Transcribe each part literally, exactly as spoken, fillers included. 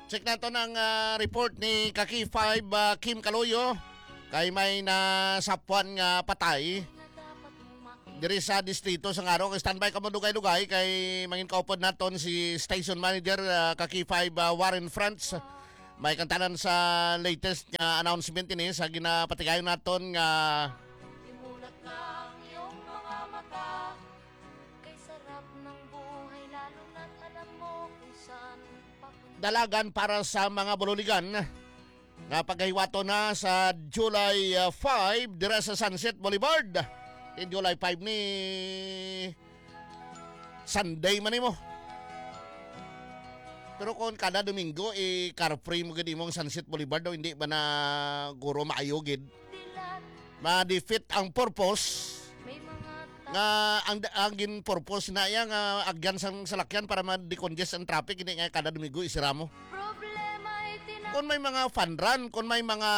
Check nato ng ah, report ni Kaki five ah, Kim Kaloyo kay may nasapwan nga patay diri sa distrito sa ngaro. Standby ka mo dugay-dugay kay mangin kaupod naton si station manager ah, Kaki five ah, Warren France. May kantanan sa latest nga announcement ini sa ginapatigayon naton nga Imulat ng iyong mga mata kay sarap ng buhay lalo na't alam mo kung saan papunta. dalagan para sa mga bululigan nga paghiwato na sa July uh, five dira sa Sunset Boulevard. In July five ni Sunday man mo. Pero kung kada Domingo eh car free mo gid imong Sunset Boulevard daw hindi ba na guro maayo gid. Dilat, Ma-defeat ang purpose may mga nga ang ang gin purpose na iya nga agyan sang salakyan para ma-decongest ang traffic hindi nga kada Domingo isira mo. problema ay tina... Kung may mga fun run, kung may mga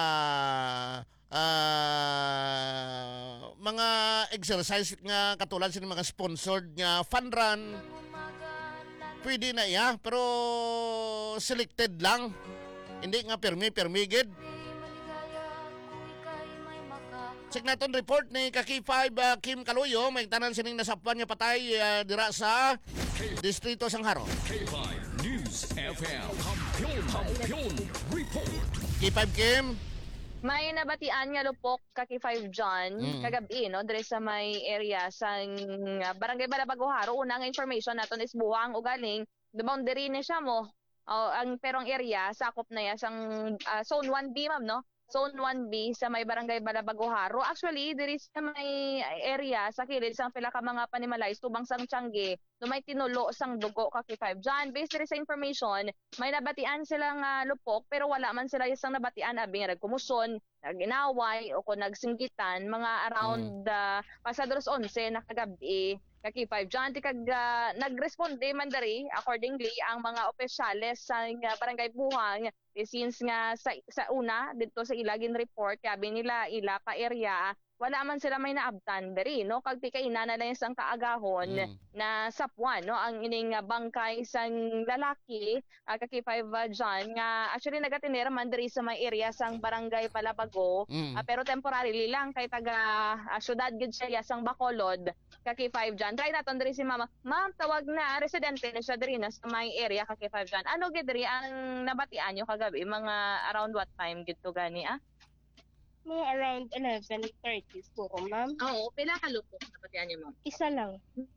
ah, mga exercise nga katulad sa mga sponsored nga fun run, umaga, lalo pwede na iya, pero selected lang. Hindi nga permi-permi gid. maligaya kung ika'y may maka. Check naton report ni Kaki five uh, Kim Kaloyo, may tanan sining nasapwan nga patay uh, dira sa Distrito Sangharo. K five News F M. Kampiyon, kampiyon, report. K five Kim, May nabatian nga lupok kaki five John Mm. kagabi no dire sa may area sa uh, Barangay Balabagoharo. Una nga information naton is buwang o galing the boundary ni siya mo. Oh, ang perong area sakop na ya sang ah, zone one B ma'am no. Zone one B sa may Barangay Balabagoharo. Actually diri sa may area sa kilid sang pila ka mga panimalay tubang sang Tiangge no may tinulo sang dugo kaki five John. Based diri sa information, may nabatian silang uh, lupok pero wala man sila isang nabatian abi nga nagkumuson, naginaway o kung nagsinggitan mga around uh, pasados eleven na kagabi kaki five John ti kag uh, nagresponde man diri accordingly ang mga opisyales sa uh, Barangay Buhang eh, since nga sa, sa una dito sa ilagin report kabi nila ila pa area wala man sila may naabtan diri no kag pikaina na lang isang kaagahon Mm. na sapwan no ang ining uh, bangkay sang lalaki uh, kaki five uh, John nga actually nagatinera man diri sa may area sang Barangay Palabago. Mm. Ah, pero temporarily lang kay taga ah, syudad gid siya sang Bacolod kaki five John. Try naton diri si mama. Ma'am, tawag na residente na siya diri na sa may area kaki five John. Ano gid diri ang nabatian nyo kagabi mga around what time gid to gani ah? Mga around eleven thirty siguro, ma'am. Oo, pila ka lupok nabatian niyo ma'am? Isa lang.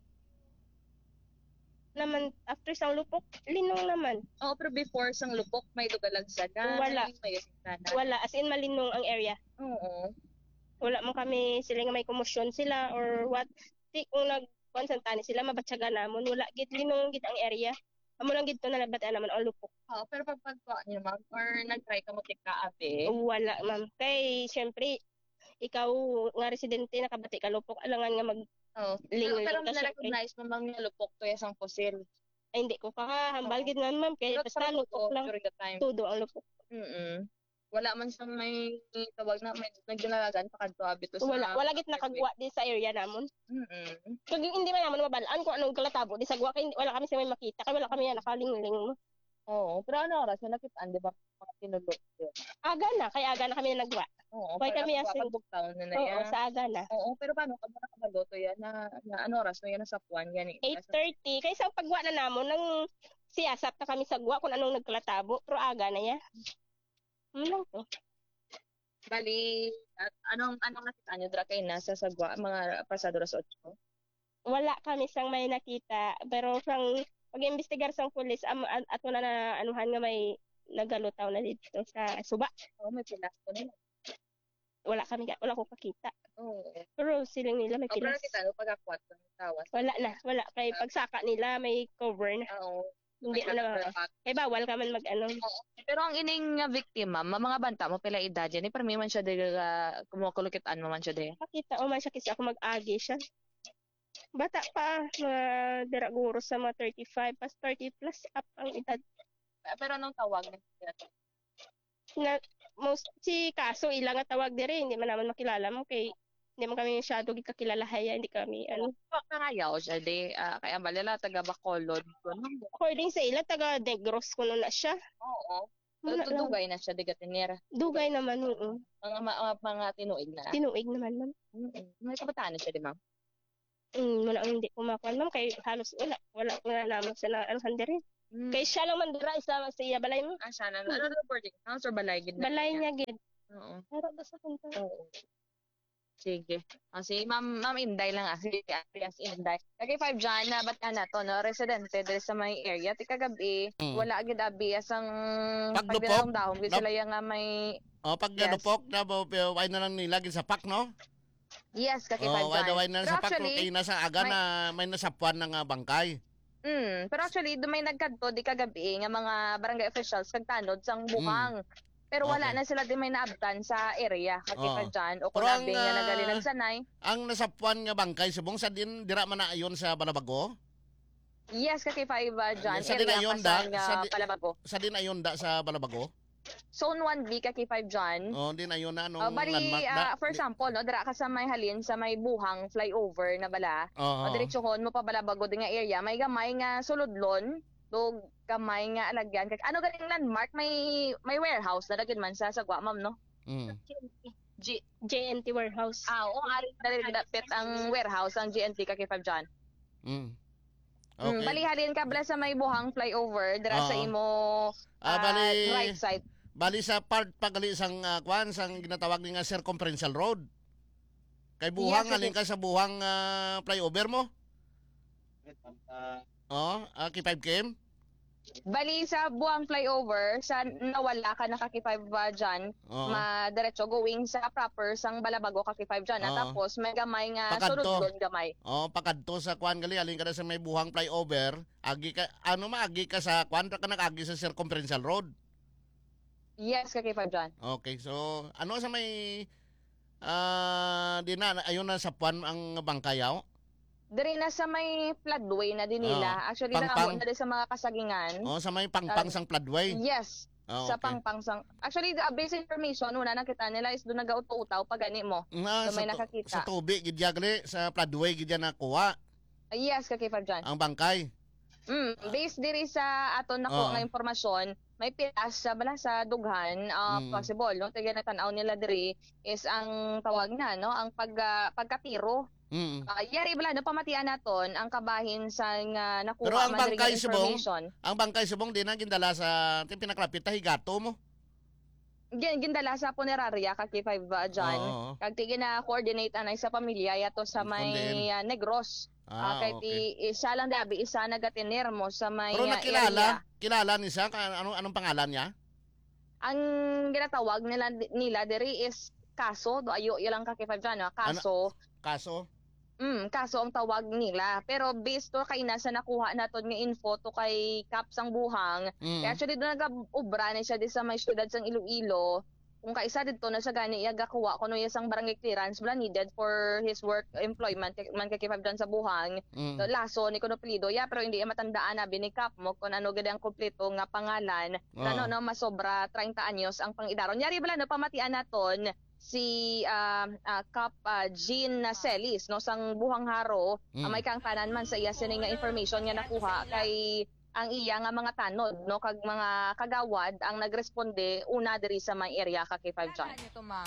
Naman, after sang lupok, linong naman. Oo, pero before sang lupok may dugalagsagan. Wala. May yasintanan. Wala, as in malinong ang area. Oo. Wala mo kami, sila nga may komosyon sila or what. Di kung nagpansantani sila, mabatsaga namon. Wala, gid linong gid ang area. Amo lang gid to na nabataan naman ang lupok. Oo, pero pag pagkuha niyo ma'am or nag-try ka mo tika ate. Wala, ma'am. Kay, syempre, ikaw nga residente, nakabati ka lupok, alangan nga mag, Oo. Ling- Pero, pero ling ka, na-recognize mo bang yung lupok to yung pusil? ay hindi ko kakahambal gid man, ma'am. Kay, Pero basta sa lupok lang. during the time. Tudo ang lupok. Mm Wala man siyang may tawag na may nagdalagan pa kadto abito sa Wala, wala gid nakagwa di sa area namon. Mm. Kag hindi man naman mabalaan kung anong kalatabo di sa gwa kay hindi- wala kami sa may makita kay wala kami yan nakalingling mo. Oo, pero ano oras na nakitaan di ba mga tinulo? Aga na kay aga na kami na nagwa. Oo, Why kami asin? bugtaw na na Oo, yan. sa aga na. Oo, pero paano ka ba nakabaluto yan na, na ano oras na yan sa puwan yan eh. eight thirty kay sa pagwa na namon nang siyasat na kami sa gwa kung anong nagkalatabo pero aga na ya. Hmm lang to. Bali, at anong anong nakitaan nyo dra kay nasa sagwa mga pasado ras otso? Wala kami sang may nakita pero sang pag-imbestigar sang pulis am at ato na na anuhan nga may nagalutaw na dito sa suba. Oo, may pilas ko nila. Wala kami wala ko kakita. Oo. Pero siling nila may Oh, pero pilas. nakita no pag-akwat ng tawas. Wala na, wala kay pagsaka nila may cover na. Oo. Hindi mo na kay bawal ka man mag ano. Pero ang ining nga biktima, ma- mga banta mo pila edad yan, eh, pero may man siya di uh, kumukulukitan mo man siya di. Makita o man siya kasi ako mag-agi siya. Bata pa, mga diraguro sa mga thirty-five, pas thirty plus up ang edad. Pero anong tawag na siya? Na, most, si Kaso, ilang nga tawag dire, hindi man naman makilala mo kay Hindi man kami masyado gikakilalahay, hindi kami ano. Nangayaw siya di, ah, kaya balala taga Bacolod. Kuno. According sa ila taga Negros kuno na siya. Oo. Wala lang. Tutugay na siya di gatinera. Dugay naman oo. Mga mga, mga tinuig na. Tinuig naman ma'am. Mm-mm. May kabataan na siya di ma'am. Mm, wala ang hindi kumakuan ma'am kay halos wala wala wala naman sa na ano rin. Mm. Kay siya lang man dira isa man siya balay mo. Ah, siya na. Ano na boarding house or balay? Gid na Balay niya gid. Oo. Pero basta punta. Oo. Sige. Ah, si Ma'am Ma'am Inday lang ah. Si Alias Inday. Kagi five dyan na ba't na to no? Residente diri sa may area. Ti kagabi, Mm. wala agad abi asang Paglupok, dahon gid nap- sila yang nga may O pag Yes. ganupok na bo why na lang nila gid sa pak no? yes kagi O five why na dyan. why na Pero sa pak no actually, kay nasa aga may- na may nasapuan ng ah, bangkay. mm, pero actually dumay nagkadto di kagabi nga mga barangay officials kag tanod sang buhang. Pero wala Okay. na sila di may naabtan sa area kagi Oo. five dyan o kung Pero ang, abi nga ah, nagali nagsanay. Ang nasapuan nga bangkay subong sa din dira man na ayon sa Balabago. Yes kagi five uh, dyan. Sa din Area ayon pa da, sa nga sa di- Palabago. Sa din ayon da sa Balabago. Zone one B kaki five dyan. O din ayon na Uh, anong bali, landmark ah, da. for example, no, dira ka sa may halin sa may buhang flyover na bala. Oo. O diretsohon mo pa bala bago di nga area, may gamay nga suludlon, dog gamay nga alagyan. Kag ano ganing landmark, may may warehouse na dagid man sa sagwa ma'am no. Mm. G J N T warehouse. Ah, oo, ari dali dapit ang warehouse ang G N T kaki five dyan. Mm. Okay. Okay. bali halin ka bala sa may buhang flyover, dira sa Oo. imo Ah, ah, bali right side. bali sa part pagali sang uh, kwan sang ginatawag ni nga circumferential road. Kay buhang Yes, alin ka sa buhang ah, flyover mo? Oh, uh, K five Kim. Bali sa buhang flyover, sa nawala ka na kaki five uh, dyan, Oo. madiretso going sa proper sang Balabago kaki five dyan. Oo. Tapos may gamay nga Pakadto. sulod doon gamay. Oh, pakadto sa kwan gali alin ka na sa may buhang flyover, agi ka ano maagi ka sa kwan ka nag-agi sa circumferential road. Yes, kaki five dyan. Okay, so ano sa may ah di na ayun na sa puan ang bangkayaw? Diri na sa may floodway na din nila. Actually, Pangpang. nakabot na din sa mga kasagingan. Oh, sa may pangpang sang floodway. Yes, Oh, sa okay. pangpang sang. Actually, the basic information, una nakita nila is doon nag-auto-utaw pag gani mo. Nga, So, may sa, tu- nakakita. sa tubig gidya gali sa floodway gidya nakuha Yes, kaki five dyan. ang bangkay. Mm, based diri sa aton nako Oo. nga impormasyon, may pilas sa bala sa dughan, ah, Mm. possible no tiga nagtan-aw nila diri is ang tawag na no, ang pag ah, pagkatiro. Mm. Ah, yari bala no pamatian naton ang kabahin sa nga nakuha Pero ang man diri nga bangkay subong, information. Ang bangkay subong din ang gindala sa tin pinaklapit ta higato mo. Gin gindala sa punerarya kaki five uh, dyan. Oo. Kag tigin na coordinate anay sa pamilya yato sa may Kundin. ah, Negros. Ah, Ah, kay okay. ti isa lang dabi isa nagatinir mo sa may Pero ah, nakilala, area. kilala ni siya ka ano anong pangalan niya? Ang ginatawag nila nila diri is kaso, do ayo ilang kaki five dyan, no? Kaso, Kaso. mm, kaso ang tawag nila. Pero based to kay nasa nakuha naton nga info to kay Kap sang buhang, Mm. kaya actually doon nag-ubra ni siya di sa may syudad sang Iloilo. Kung kaisa dito na sa gani iya gakuha kuno iya sang barangay clearance wala needed for his work employment man kay five dyan sa buhang. Mm. So, laso ni kuno pilido ya pero hindi iya matandaan na binikap mo kung ano gid ang kompleto nga pangalan. Oo. Ano no masobra thirty anyos ang pangidaron. Yari bala no pamatian naton si ah, ah, Kap ah, Jean Celis no sang buhang haro. Mm. Ah, may kang tanan man sa iya sining nga information nga nakuha kay ang iya nga mga tanod no kag mga kagawad ang nagresponde una diri sa may area kaki five dyan. Ito, ma'am.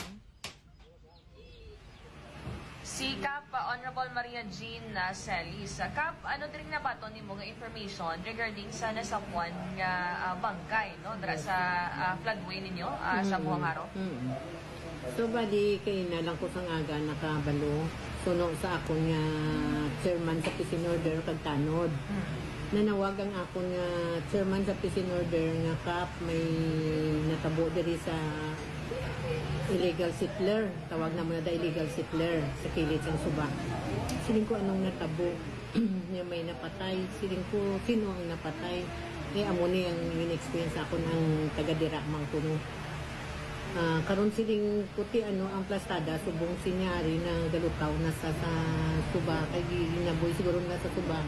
Si Kap uh, Honorable Maria Jean uh, Celis. Uh, Kap, ano din na bato ni mo nga information regarding sa nasapuan nga uh, bangkay no dra sa uh, floodway ninyo uh, sa Buhangaro? Mm. So bali kay na lang ko sang aga nakabalo suno sa akong nga chairman sa Peace in Order kag tanod. Nanawag ang akong nga chairman sa Peace in Order nga kap may natabo diri sa illegal settler. Tawag na mo na da illegal settler sa kilid sang suba. Siling ko anong natabo niya may napatay. Siling ko sino ang napatay. Eh amo ni ang in-experience ako ng taga-dira mang kuno. Ah, karon siling puti ano ang plastada subong sinyari na galutaw na sa, sa suba kay ginaboy siguro na sa suba